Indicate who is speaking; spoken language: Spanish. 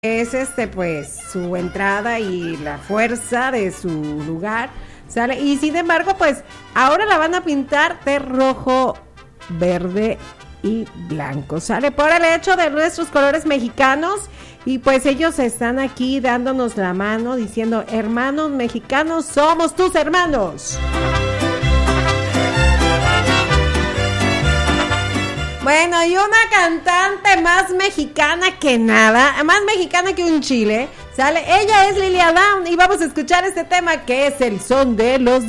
Speaker 1: es pues su entrada y la fuerza de su lugar, ¿sale? Y sin embargo, pues ahora la van a pintar de rojo, verde y blanco, ¿sale? Por el hecho de nuestros colores mexicanos. Y pues ellos están aquí dándonos la mano, diciendo: hermanos mexicanos, somos tus hermanos. Bueno, y una cantante más mexicana que nada, más mexicana que un chile, ¿sale? Ella es Lilia Down y vamos a escuchar este tema que es el son de los